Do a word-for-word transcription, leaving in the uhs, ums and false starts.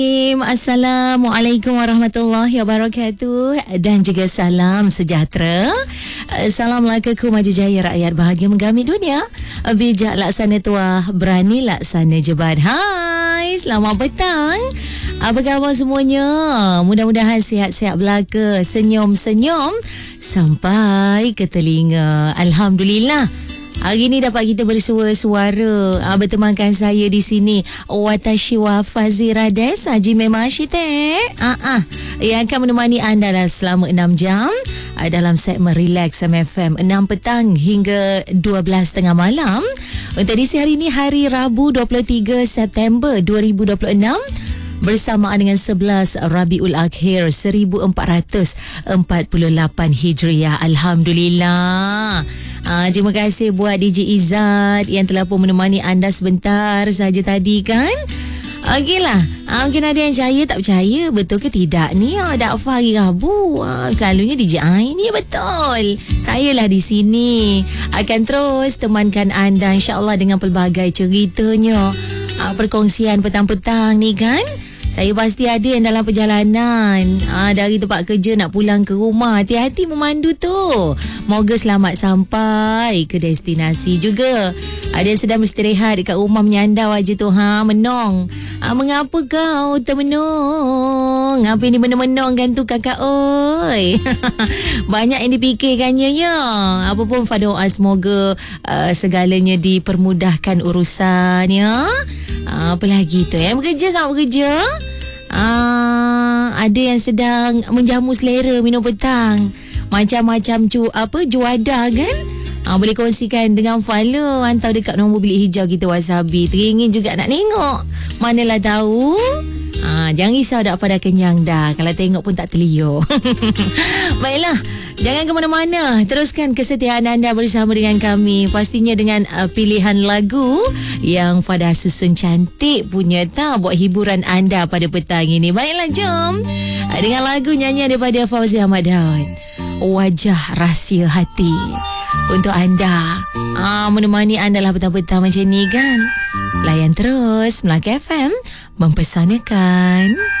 Assalamualaikum warahmatullahi wabarakatuh dan juga salam sejahtera. Assalamualaikum maju jaya rakyat bahagia menggami dunia. Bijak laksana tuah, berani laksana jebat. Hai, selamat petang. Apa khabar semuanya? Mudah-mudahan sihat-sihat belaka, senyum-senyum sampai ke telinga. Alhamdulillah. Hari ni dapat kita bersua-suara uh, bertemankan saya di sini Watashi wa Fazirades Haji Memashite uh, uh, yang akan menemani anda selama enam jam uh, dalam segmen Relax M F M enam petang hingga dua belas tengah malam. Untuk edisi hari ini, hari Rabu dua puluh tiga September dua ribu dua puluh enam, bersamaan dengan sebelas Rabiul Akhir seribu empat ratus empat puluh lapan Hijriah. Alhamdulillah. Uh, terima kasih buat D J Izzat yang telah pun menemani anda sebentar saja tadi kan. Okeylah. Uh, mungkin ada yang percaya tak percaya, betul ke tidak ni? Uh, Dakfa hari Rabu. Uh, selalunya D J Ain ni betul. Saya lah di sini akan terus temankan anda insya-Allah dengan pelbagai ceritanya. Uh, perkongsian petang-petang ni kan. Saya pasti ada yang dalam perjalanan ha, dari tempat kerja nak pulang ke rumah. Hati-hati memandu tu. Moga selamat sampai ke destinasi juga. Ada yang sedang beristirahat dekat rumah menyandau aja tu. Ha, menong. Ha, mengapa kau termenung? Apa ini menong-menong kan tu kakak oi? Banyak yang dipikirkannya ya. Apa pun fadoa semoga uh, segalanya dipermudahkan urusan ya. Uh, apa lagi tu yang bekerja sama bekerja. Uh, ada yang sedang menjamu selera minum petang. Macam-macam cu, apa juada kan. Uh, boleh kongsikan dengan follow. Hantar dekat nombor bilik hijau kita Wasabi. Teringin juga nak tengok. Manalah tahu. Uh, jangan risau dah pada kenyang dah. Kalau tengok pun tak terliur. Baiklah. Jangan ke mana-mana. Teruskan kesetiaan anda bersama dengan kami. Pastinya dengan uh, pilihan lagu yang pada susun cantik punya tak buat hiburan anda pada petang ini. Baiklah, jom. Uh, dengan lagu nyanyian daripada Fauzi Ahmad Daud. Wajah Rahsia Hati. Untuk anda. Uh, menemani anda lah petang-petang macam ni kan. Layan terus Melaka F M. Mempesanakan.